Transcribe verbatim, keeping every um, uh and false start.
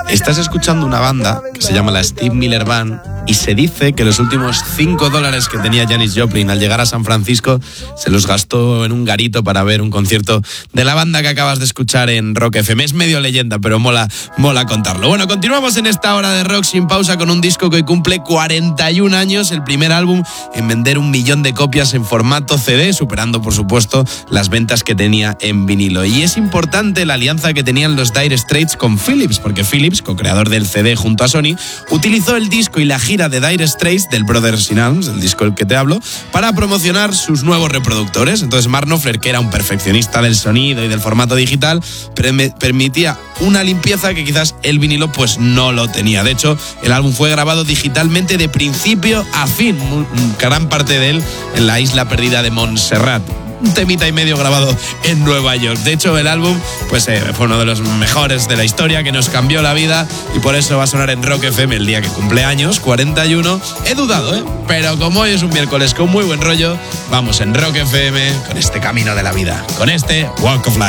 estás escuchando una banda que se llama la Steve Miller Band y se dice que los últimos cinco dólares que tenía Janis Joplin al llegar a San Francisco se los gastó en un garito para ver un concierto de la banda que acabas de escuchar en Rock F M. Es medio leyenda, pero mola, mola contarlo. Bueno, continuamos en esta hora de rock sin pausa con un disco que hoy cumple cuarenta y un años, el primer álbum en vender un millón de copias en formato C D, superando por supuesto las ventas que tenía en vinilo. Y es importante la alianza que tenían los Dire Straits con Philips, porque Philips, co-creador del C D junto a Sony, utilizó el disco y la gira de Dire Straits, del Brothers in Arms, el disco del que te hablo, para promocionar sus nuevos reproductores. Entonces Mark Knopfler, que era un perfeccionista del sonido y del formato digital, permitía una limpieza que quizás el vinilo pues no lo tenía. De hecho, el álbum fue grabado digitalmente de principio a fin, gran parte de él en la isla perdida de Montserrat. Un temita y medio grabado en Nueva York. De hecho, el álbum pues eh, fue uno de los mejores de la historia, que nos cambió la vida, y por eso va a sonar en Rock F M el día que cumple años, cuarenta y uno. He dudado, ¿eh? Pero como hoy es un miércoles con muy buen rollo, vamos en Rock F M con este camino de la vida, con este Walk of Life.